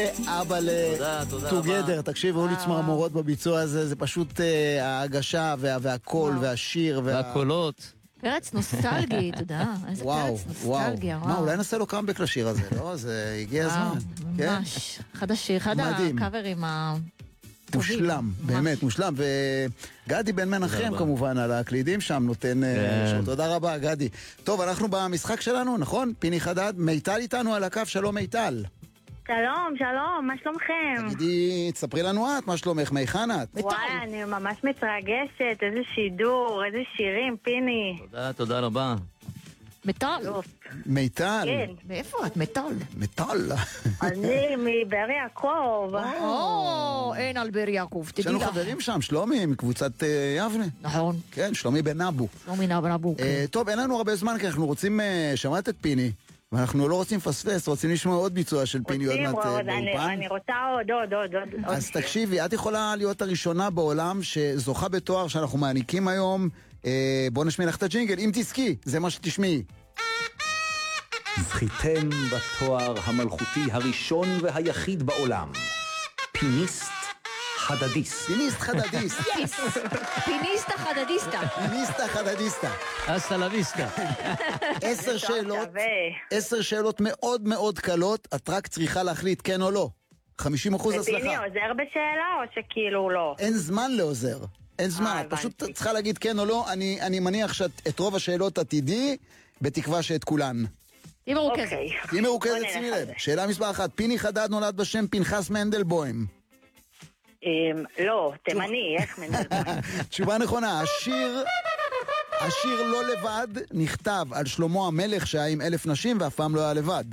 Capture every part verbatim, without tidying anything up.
אבא לטוגדר, תקשיב, הוא לצמרמורות בביצוע הזה, זה פשוט ההגשה והקול והשיר והקולות. פרץ נוסטלגי, אתה יודע, איזה פרץ נוסטלגיה. מה, אולי נעשה לו קאמבק לשיר הזה, לא? זה הגיע הזמן. ממש, אחד השיר, אחד הקאברים ה... מושלם, באמת מושלם, וגדי בן מנחם כמובן על הקלידים שם נותן שם, תודה רבה גדי. טוב, אנחנו במשחק שלנו, נכון? פיני חדד, מיטל איתנו על הקו, שלום מיטל. שלום, שלום, מה שלומכם? תגידי, תספרי לנו את, מה שלומך, מהיכן את? וואי, אני ממש מתרגשת, איזה שידור, איזה שירים, פיני. תודה, תודה רבה. מיטל. מיטל? כן. מאיפה את? מיטל. מיטל. אני מבאר יעקב. או, אין על באר יעקב, תדעי לך. יש לנו חברים שם, שלומי, מקבוצת יבנה. נכון. כן, שלומי בן נבו. שלומי בן נבו, כן. טוב, אין לנו הרבה זמן, כי אנחנו רוצים, שמעת את פיני, ואנחנו לא רוצים פספס, רוצים לשמוע עוד ביצוע של פיני עוד מעט באולפן. אני רוצה עוד, עוד, עוד, עוד. אז תקשיבי, את יכולה להיות הראשונה בעולם שזוכה בתואר שאנחנו מעניקים היום. בוא נשמיע לך את הג'ינגל, אם תזכי, זה מה שתשמעי. זכיתם בתואר המלכותי הראשון והיחיד בעולם, פיניסט חדדיסט. פיניסט חדדיסט. פיניסטה חדדיסטה. פיניסטה חדדיסטה. אסטה לויסטה. עשר שאלות, עשר שאלות מאוד מאוד קלות, את רק צריכה להחליט כן או לא. חמישים אחוז הצלחה. ופיני עוזר בשאלה או שכאילו לא? אין זמן לעוזר. אין זמן, פשוט צריכה להגיד כן או לא. אני מניח שאת רוב השאלות עתידי, בתקווה שאת כולן. תהי מרוכזת. תהי מרוכזת, שימי לב. שאלה מספר אחת, פיני חדד נולד בשם פנחס מנדלבוים. לא, תימני, איך מנדלבוים? תשובה נכונה, השיר, השיר לא לבד נכתב על שלמה המלך שהיה עם אלף נשים ואף פעם לא היה לבד.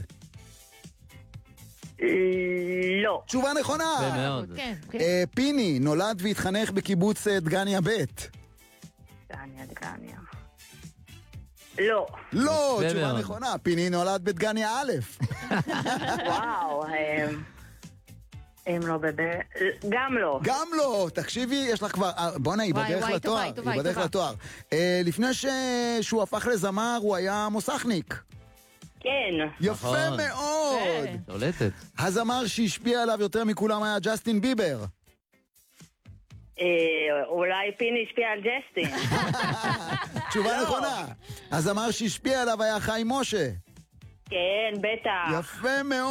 לא. תשובה נכונה. מאוד. פיני נולד והתחנך בקיבוץ דגניה ב'. דגניה, דגניה. לא. לא, תשובה נכונה. פיני נולד בדגניה א'. וואו, הם לא בבא... גם לא. גם לא. תקשיבי, יש לך כבר... בוא נהי, בדרך לתואר. היא בדרך לתואר. לפני שהוא הפך לזמר, הוא היה מוסכניק. כן. יפה מאוד. שולטת. הזמר שהשפיע עליו יותר מכולם היה ג'סטין ביבר. אולי פיני השפיע על ג'סטין. תשובה נכונה. הזמר שהשפיע עליו היה חיים משה. כן, בטח. יפה מאוד.